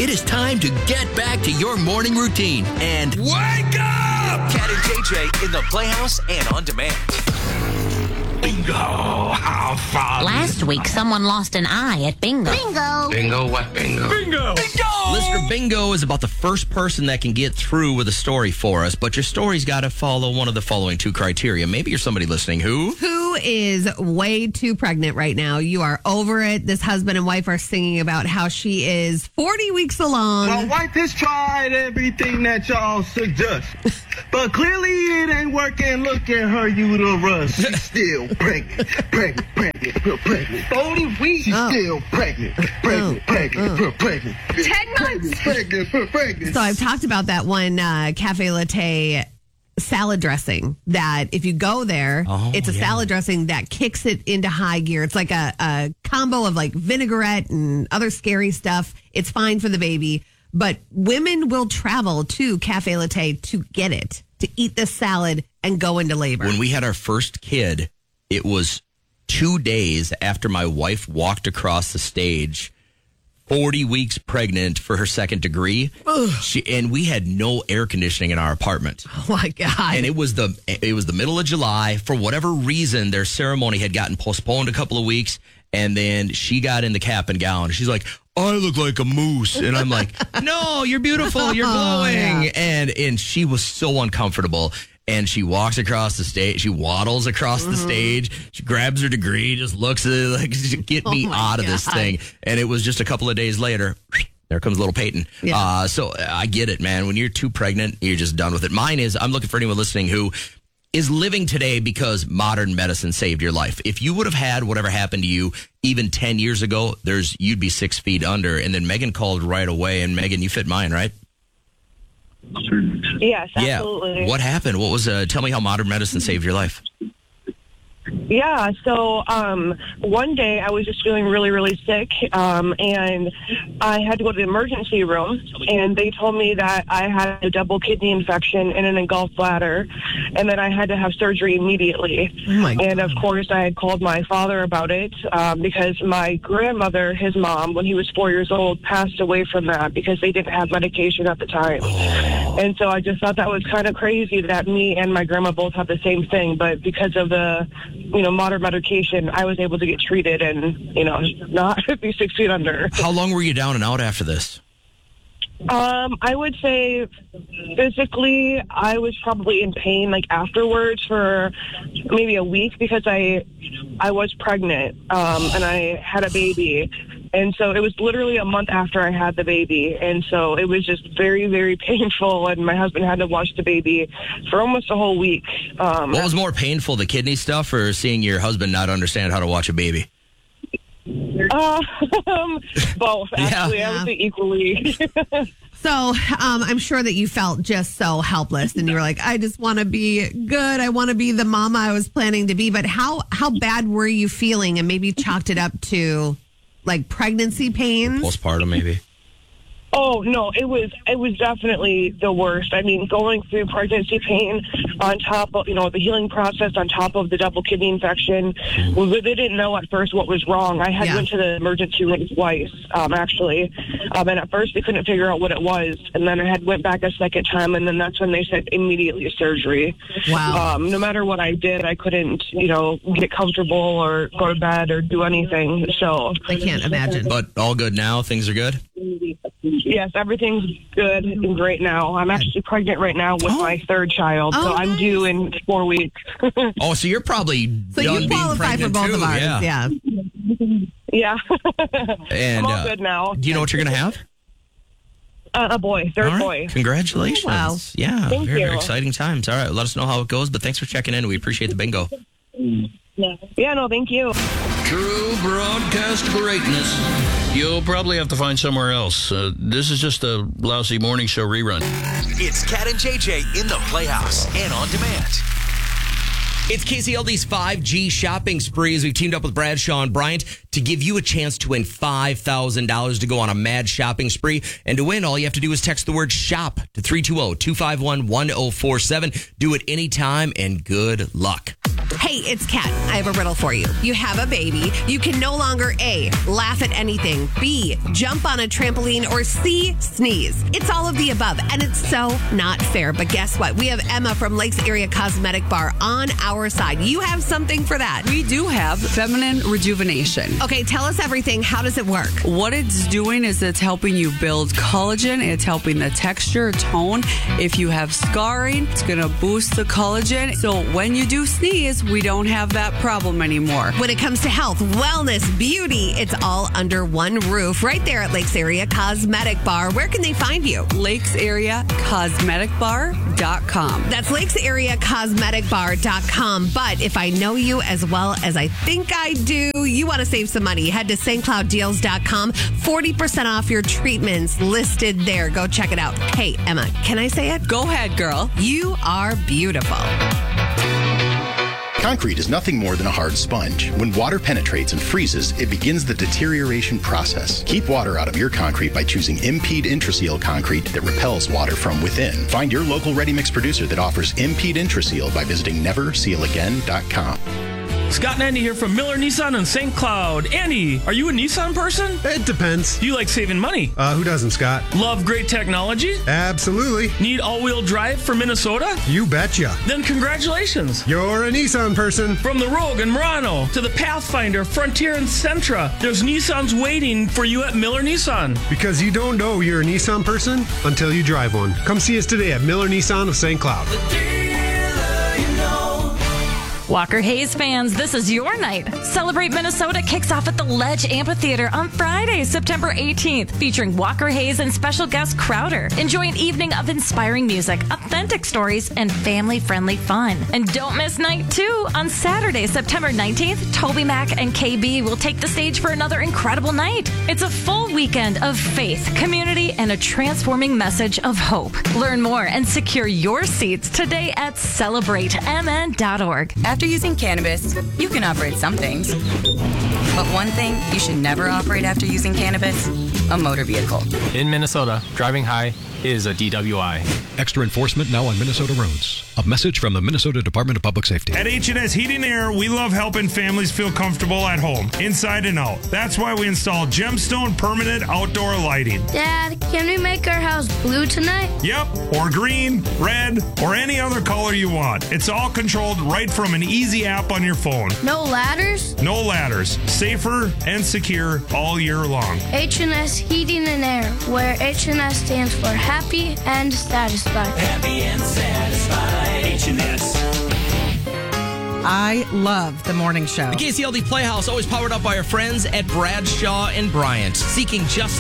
It is time to get back to your morning routine and wake up! Cat and JJ in the Playhouse and on demand. Bingo! How fun! Last week, someone lost an eye at bingo. Bingo what bingo? Bingo! Listener Bingo is about the first person that can get through with a story for us, but your story's got to follow one of the following two criteria. Maybe you're somebody listening who is way too pregnant right now. You are over it. This husband and wife are singing about how she is 40 weeks along. My wife has tried everything that y'all suggest, but clearly it ain't working. Look at her uterus. She's still pregnant. 40 weeks. She's still pregnant. Pregnant. 10 months. Pregnant. So I've talked about that one cafe latte salad dressing that if you go there, it's a salad dressing that kicks it into high gear. It's like a combo of like vinaigrette and other scary stuff. It's fine for the baby, but women will travel to Cafe Latte to get it, to eat this salad and go into labor. When we had our first kid, it was 2 days after my wife walked across the stage, 40 weeks pregnant for her second degree. And we had no air conditioning in our apartment. Oh my God. And it was the middle of July. For whatever reason, their ceremony had gotten postponed a couple of weeks. And then she got in the cap and gown. She's like, I look like a moose. And I'm like, no, you're beautiful. You're glowing. And she was so uncomfortable. And she walks across the stage. She waddles across the stage. She grabs her degree, just looks at it like, get me out of this thing. And it was just a couple of days later. There comes little Peyton. Yeah. So I get it, man. When you're too pregnant, you're just done with it. Mine is, I'm looking for anyone listening who is living today because modern medicine saved your life. If you would have had whatever happened to you even 10 years ago, you'd be 6 feet under. And then Megan called right away. And Megan, you fit mine, right? Yes, absolutely. Yeah. What happened? What was? Tell me how modern medicine saved your life. Yeah, so one day I was just feeling really, really sick, and I had to go to the emergency room, and they told me that I had a double kidney infection and an engulfed bladder, and that I had to have surgery immediately. Oh my God. And of course, I had called my father about it because my grandmother, his mom, when he was 4 years old, passed away from that because they didn't have medication at the time. And so I just thought that was kind of crazy that me and my grandma both have the same thing, but because of the modern medication, I was able to get treated and, not be 6 feet under. How long were you down and out after this? I would say physically, I was probably in pain afterwards for maybe a week because I was pregnant and I had a baby. And so it was literally a month after I had the baby. And so it was just very, very painful. And my husband had to watch the baby for almost a whole week. What was more painful, the kidney stuff or seeing your husband not understand how to watch a baby? Both, actually. Yeah. I would say equally. So I'm sure that you felt just so helpless and you were like, I just want to be good. I want to be the mama I was planning to be. But how bad were you feeling? And maybe chalked it up to pregnancy pains? Postpartum, maybe. Oh, no, it was definitely the worst. I mean, going through pregnancy pain on top of, the healing process on top of the double kidney infection. They didn't know at first what was wrong. I had went to the emergency room twice, actually. And at first they couldn't figure out what it was. And then I had went back a second time, and then that's when they said immediately surgery. Wow. No matter what I did, I couldn't, get comfortable or go to bed or do anything. So I can't imagine. But all good now? Things are good? Yes, everything's good and great now. I'm actually pregnant right now with my third child, so I'm due in 4 weeks. Oh, so you're probably done you qualify being for both too. of ours. Yeah. Yeah. And I'm all good now. Do you know what you're going to have? A boy, third boy. Congratulations. Oh, wow. Yeah, Thank very, you. very exciting times. All right, let us know how it goes, but thanks for checking in. We appreciate the bingo. Yeah, no, thank you. True broadcast greatness. You'll probably have to find somewhere else. This is just a lousy morning show rerun. It's Cat and JJ in the Playhouse and on demand. It's KCLD's 5G shopping spree as we've teamed up with Bradshaw and Bryant to give you a chance to win $5,000 to go on a mad shopping spree. And to win, all you have to do is text the word SHOP to 320-251-1047. Do it anytime and good luck. Hey, it's Kat. I have a riddle for you. You have a baby. You can no longer A, laugh at anything, B, jump on a trampoline, or C, sneeze. It's all of the above, and it's so not fair. But guess what? We have Emma from Lakes Area Cosmetic Bar on our side. You have something for that. We do have feminine rejuvenation. Okay, tell us everything. How does it work? What it's doing is it's helping you build collagen. It's helping the texture, tone. If you have scarring, it's going to boost the collagen. So when you do sneeze, we don't have that problem anymore. When it comes to health, wellness, beauty, it's all under one roof right there at Lakes Area Cosmetic Bar. Where can they find you? LakesAreaCosmeticBar.com. That's LakesAreaCosmeticBar.com. But if I know you as well as I think I do, you want to save some money. Head to StCloudDeals.com. 40% off your treatments listed there. Go check it out. Hey, Emma, can I say it? Go ahead, girl. You are beautiful. Concrete is nothing more than a hard sponge. When water penetrates and freezes, it begins the deterioration process. Keep water out of your concrete by choosing Impede Intraseal concrete that repels water from within. Find your local ready-mix producer that offers Impede Intraseal by visiting NeverSealAgain.com. Scott and Andy here from Miller Nissan in St. Cloud. Andy, are you a Nissan person? It depends. Do you like saving money? Who doesn't, Scott? Love great technology? Absolutely. Need all-wheel drive for Minnesota? You betcha. Then congratulations. You're a Nissan person. From the Rogue and Murano to the Pathfinder, Frontier, and Sentra, there's Nissans waiting for you at Miller Nissan. Because you don't know you're a Nissan person until you drive one. Come see us today at Miller Nissan of St. Cloud. Walker Hayes fans, this is your night. Celebrate Minnesota kicks off at the Ledge Amphitheater on Friday, September 18th, featuring Walker Hayes and special guest Crowder. Enjoy an evening of inspiring music, authentic stories, and family-friendly fun. And don't miss night 2 on Saturday, September 19th. Toby Mac and KB will take the stage for another incredible night. It's a full weekend of faith, community, and a transforming message of hope. Learn more and secure your seats today at celebratemn.org. After using cannabis, you can operate some things. But one thing you should never operate after using cannabis, a motor vehicle. In Minnesota, driving high is a DWI. Extra enforcement now on Minnesota roads. A message from the Minnesota Department of Public Safety. At H&S Heating and Air, we love helping families feel comfortable at home, inside and out. That's why we install Gemstone permanent outdoor lighting. Dad, can we make our house blue tonight? Yep, or green, red, or any other color you want. It's all controlled right from an easy app on your phone. No ladders? No ladders. Safer and secure all year long. H&S Heating and Air, where H&S stands for happy and satisfied. Happy and satisfied. H&S. I love the morning show. The KCLD Playhouse, always powered up by our friends at Bradshaw and Bryant. Seeking just